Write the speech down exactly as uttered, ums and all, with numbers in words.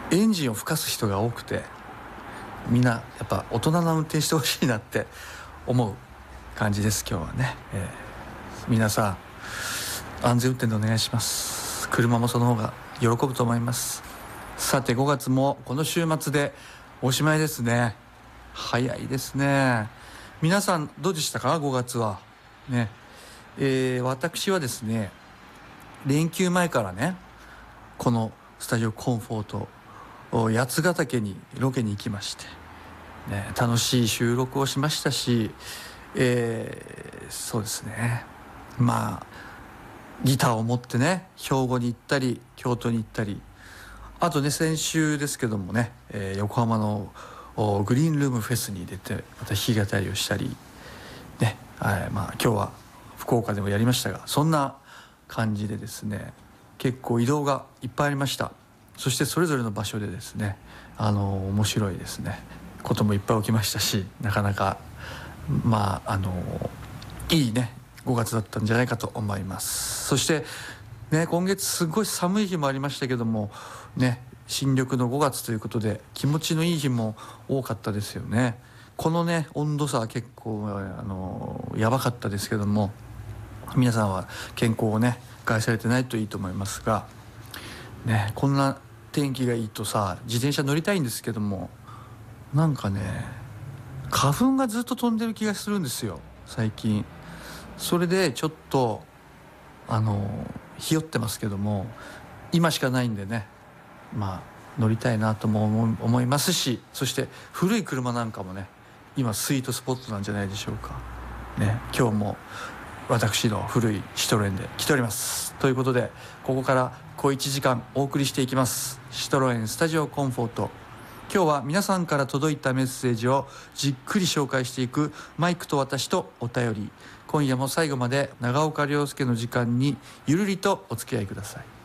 エンジンを吹かす人が多くて、みんなやっぱ大人な運転してほしいなって思う感じです。今日はね、えー、皆さん安全運転でお願いします。車もその方が喜ぶと思います。さてごがつもこの週末でおしまいですね。早いですね。皆さんどうでしたか、ごがつはね。えー、私はですね、連休前からね、このスタジオコンフォート八ヶ岳にロケに行きまして、ね、楽しい収録をしましたし、えー、そうですね、まあギターを持ってね、兵庫に行ったり京都に行ったり、あとね先週ですけどもね、えー、横浜のグリーンルームフェスに出てまた弾き語りをしたりね、はい、まあ今日は福岡でもやりましたが、そんな感じでですね、結構移動がいっぱいありました。そしてそれぞれの場所でですね、あの面白いですねこともいっぱい起きましたし、なかなかまああのいいねごがつだったんじゃないかと思います。そしてね、今月すごい寒い日もありましたけどもね、新緑のごがつということで気持ちのいい日も多かったですよね。このね温度差は結構あのやばかったですけども、皆さんは健康をね害されてないといいと思いますがね、こんな天気がいいとさ、自転車乗りたいんですけども、なんかね花粉がずっと飛んでる気がするんですよ最近。それでちょっとあのひよってますけども、今しかないんでね、まあ乗りたいなとも思いますし、そして古い車なんかもね今スイートスポットなんじゃないでしょうかね。今日も私の古いシトロエンで来ております。ということでここから小いちじかんお送りしていきます。シトロエンスタジオコンフォート。今日は皆さんから届いたメッセージをじっくり紹介していくマイクと私とお便り。今夜も最後まで長岡亮介の時間にゆるりとお付き合いください。